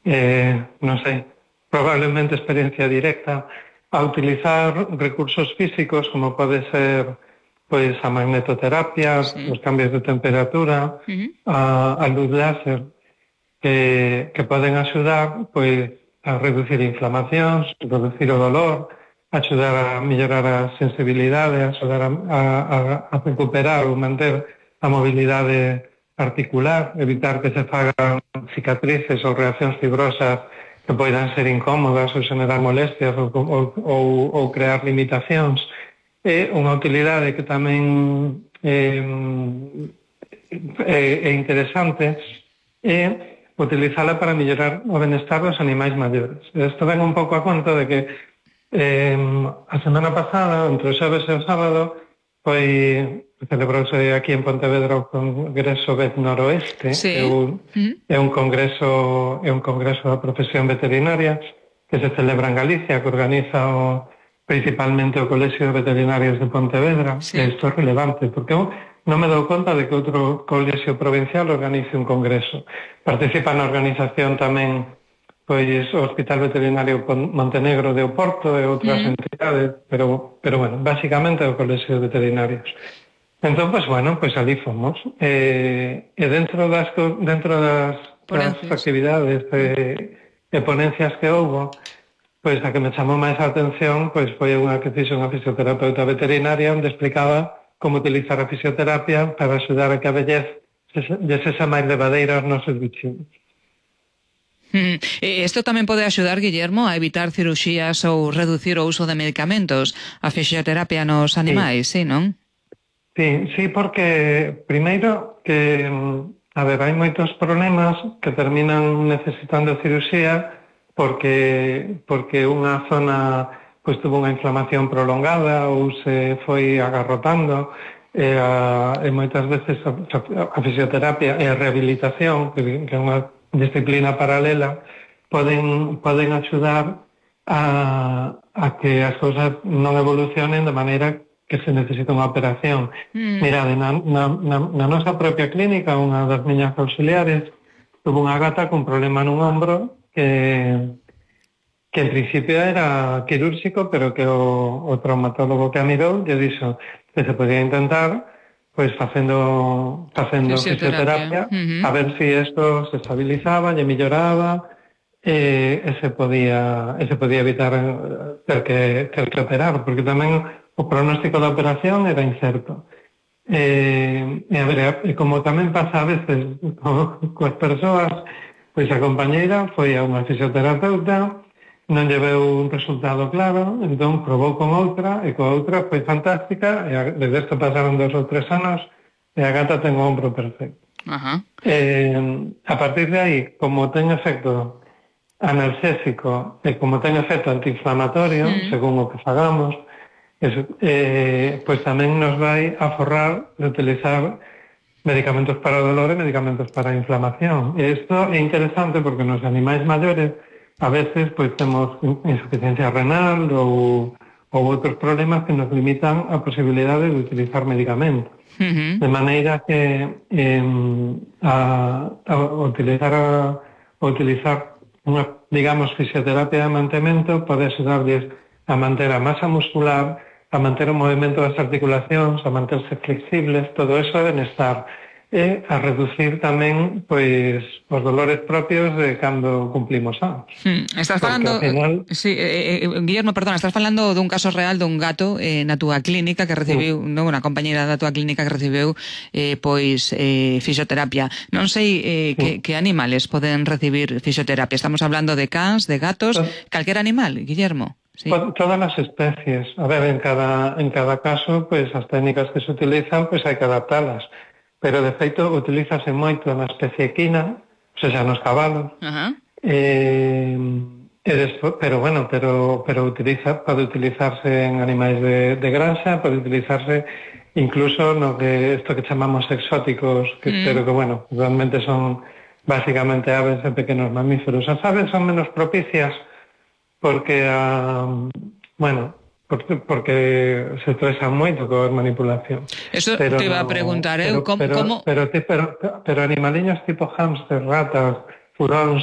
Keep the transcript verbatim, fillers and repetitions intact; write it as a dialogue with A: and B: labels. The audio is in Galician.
A: eh, non sei, probablemente experiencia directa, a utilizar recursos físicos como pode ser pois a magnetoterapia,
B: Sí.
A: os cambios de temperatura,
B: Uh-huh.
A: a, a luz láser, que, que poden axudar pois a reducir inflamacións, reducir o dolor, axudar a mellorar a sensibilidade, axudar a, a, a recuperar ou manter a mobilidade articular, evitar que se fagan cicatrices ou reaccións fibrosas que poidan ser incómodas ou generar molestias ou, ou, ou, ou crear limitacións. É unha utilidade que tamén é, é, é interesante é utilizala para mellorar o benestar dos animais maiores. Isto ven un pouco a conta de que eh, a semana pasada, entre o xoves e o sábado, foi celebrouse aquí en Pontevedra o Congreso Vet Noroeste,
B: Sí.
A: é un,
B: Uh-huh.
A: é un congreso é un congreso da profesión veterinaria que se celebra en Galicia, que organiza o, principalmente o Colexio de Veterinarios de Pontevedra.
B: Sí.
A: E isto é relevante, porque eu non me dou conta de que outro colexio provincial organice un congreso. Participa na organización tamén pois o Hospital Veterinario Montenegro de Oporto e outras mm. entidades, pero, pero bueno, basicamente o Colexio de Veterinarios. Entón, pois bueno, pois ali fomos. E, e dentro das, dentro das, das actividades e, e ponencias que houbo, pois a que me chamou máis a atención pois foi unha que fixo unha fisioterapeuta veterinaria onde explicaba como utilizar a fisioterapia para axudar a que a vellez lle sexa máis levadeira aos nosos bichinos.
B: Mm. Isto tamén pode axudar, Guillermo, a evitar cirurxías ou reducir o uso de medicamentos, a fisioterapia nos animais, sí, sí, non?
A: Sí, sí, porque primeiro que, a ver, hai moitos problemas que terminan necesitando cirurxía porque porque unha zona pois tuvo unha inflamación prolongada ou se foi agarrotando e, a, e moitas veces a, a fisioterapia e a rehabilitación, que, que é unha disciplina paralela, poden, poden axudar a, a que as cousas non evolucionen de maneira que se necesita unha operación. Mm. Mirade, na, na, na, na nosa propia clínica, unha das miñas auxiliares tuvo unha gata con problema nun ombro que, que en principio era quirúrxico, pero que o, o traumatólogo que a mirou lle dixo que se podía intentar pois facendo facendo fisioterapia, uh-huh. a ver se si isto se estabilizaba, lle milloraba e, e se podía e se podía evitar ter que, ter que operar, porque tamén o pronóstico da operación era incerto. E, e a ver, e como tamén pasa a veces co, coas persoas, pois a compañeira foi a unha fisioterapeuta, non lle veu un resultado claro, entón probou con outra, e coa outra foi fantástica, e a, desde isto pasaron dos ou tres anos, e a gata ten o ombro perfecto.
B: Uh-huh.
A: Eh, a partir de aí, como ten efecto analxésico e como ten efecto antiinflamatorio, mm. según o que fagamos, eso, eh, pois tamén nos vai a forrar de utilizar medicamentos para o dolor e medicamentos para a inflamación. E isto é interesante porque nos animais maiores a veces pois temos insuficiencia renal ou, ou outros problemas que nos limitan a posibilidade de utilizar medicamentos. Uh-huh. De maneira que eh, a, a utilizar a, a utilizar unha, digamos, fisioterapia de mantemento pode axudarles a manter a masa muscular, a manter o movimento das articulacións, a manterse flexibles, todo eso é benestar. E a reducir tamén pois os dolores propios de cando cumplimos anos.
B: Hmm. Estás falando, final... sí, eh, eh, Guillermo, perdona, estás falando dun caso real dun gato eh, na túa clínica que recibiu, sí. non, unha compañeira da túa clínica que recibiu eh, pois eh, fisioterapia. Non sei eh, sí. que, que animales poden recibir fisioterapia. Estamos hablando de cans, de gatos, sí. calquer animal, Guillermo. Sí.
A: Todas as especies. A ver, en cada en cada caso, pois as técnicas que se utilizan, pois hai que adaptalas. Pero, de feito, utilízase moito na especie equina, ou seja, nos cabalos. Uh-huh. Eh, e despo, pero, bueno, pero, pero utiliza, pode utilizarse en animais de, de granja, pode utilizarse incluso no que isto que chamamos exóticos, que, mm. pero que, bueno, realmente son básicamente aves e pequenos mamíferos. As aves son menos propicias porque, uh, bueno... Porque, porque se estresan moito coa manipulación.
B: Eso pero te iba no, a preguntar, eu,
A: pero,
B: como...
A: Pero,
B: como...
A: pero, pero, pero animaliños tipo hámster, ratas, furóns,